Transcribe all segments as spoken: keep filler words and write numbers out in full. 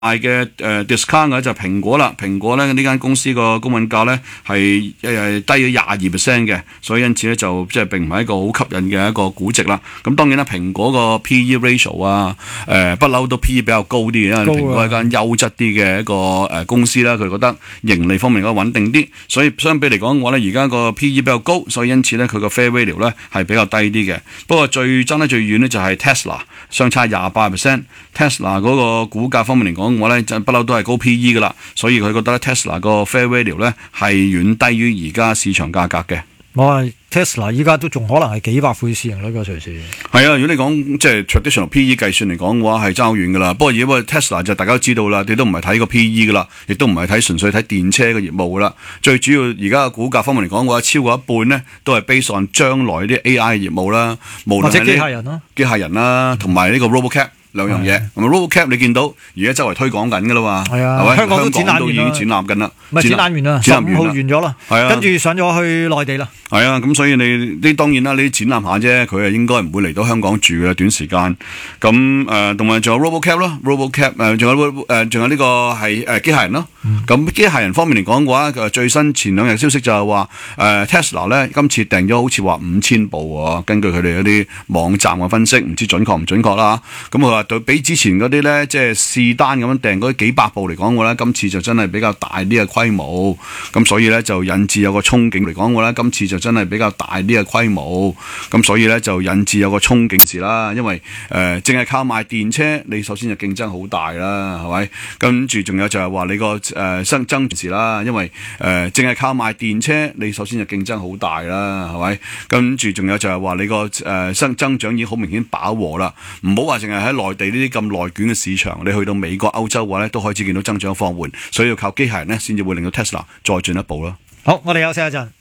大嘅誒 discount 嘅就係蘋果啦，蘋果咧呢間公司個公允價咧係誒低咗廿二 percent 嘅，所以因此咧就即係並唔係一個好吸引嘅一個估值啦。咁當然啦，蘋果個 P E ratio 啊，誒不嬲都 P E 比較高啲嘅，因為蘋果係間優質啲嘅一個誒公司啦，佢覺得盈利方面嗰個穩定啲，所以相比嚟講嘅話咧，而家個 P E 比較高，所以因此咧佢個 fair value 咧係比較低啲嘅。不過最爭得最遠咧就係 Tesla， 相差廿八 percent，Tesla 嗰個股價方面嚟講。我咧就不嬲都係高 P E 噶啦，所以佢覺得 Tesla 個 fair value 咧係遠低於而家市場價格嘅。 我係 Tesla 依家都仲可能係幾百倍市盈率㗎，隨時。 係啊，如果你講即係 traditional P E 計算嚟講嘅話，係爭好遠噶啦。不過如果 Tesla 就大家都知道啦，你都唔係睇個 P E 噶啦，亦都唔係睇純粹睇電車嘅業務噶啦。最主要而家嘅股價方面嚟講嘅話，超過一半咧都係 based on 將來啲 A I 嘅業務啦，無論係或者機械人啦、 機械人啦，同埋呢個 RoboCab。兩樣嘢，咁啊 RoboCab 你見到而家周圍推廣緊㗎啦嘛， 係啊， 係咪？ 香港都展覽完啦， 都已經展覽緊啦， 唔係展覽完啦，十五號完咗啦， 係啊， 跟住上咗去內地啦。 係啊，咁所以你呢當然啦，你展覽下啫，佢係應該唔會嚟到香港住嘅短時間。咁誒，同埋仲有 RoboCab 咯 ，RoboCab 誒，仲有誒，仲有呢個係誒機械人咯。咁機械人方面嚟講嘅話，最新前兩日消息就係話誒 Tesla 咧今次訂咗好似話五千部喎，根據佢哋嗰啲網站嘅分析，唔知準確唔準確啦。咁佢話對比之前嗰啲咧，即係試單咁樣訂嗰幾百部嚟講嘅咧，今次就真係比較大啲嘅規模。咁所以咧就引致有個憧憬嚟講嘅咧，今次就真係比較大啲嘅規模。咁所以咧就引致有個憧憬時啦，因為誒淨係靠賣電車，你首先就競爭好大啦，係咪？跟住仲有就係話你個誒新增時啦，因為誒淨係靠賣電車，你首先就競爭好大啦，係咪？跟住仲有就係話你個誒新增長已經好明顯飽和啦，唔好話淨係喺內地呢啲咁內卷嘅市場，你去到美國、歐洲嘅話咧，都開始見到增長放緩，所以要靠機械人咧，先至會令到 Tesla 再進一步咯。 好，我哋休息一陣。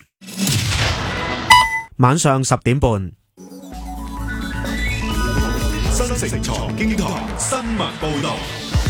晚上十點半， 新城財經台新聞報道。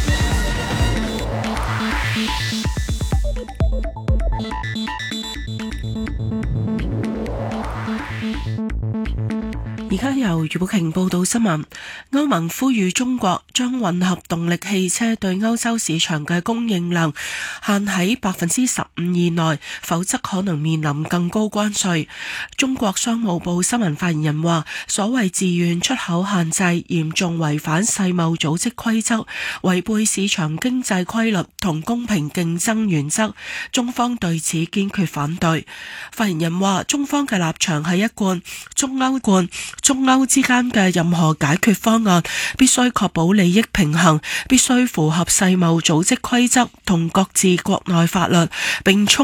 而家由余寶瓊報道新聞。歐盟呼籲中國將混合動力汽車對歐洲市場嘅供應量限喺百分之十五以內，否則可能面臨更高關稅。中國商務部新聞發言人話，所謂自願出口限制嚴重違反世貿組織規則，違背市場經濟規律同公平競爭原則，中方對此堅決反對。發言人話，中方嘅立場係一貫，中歐貫中歐之間嘅任何解決方案必須確保利益平衡，必須符合世貿組織規則同各自國內法律，並充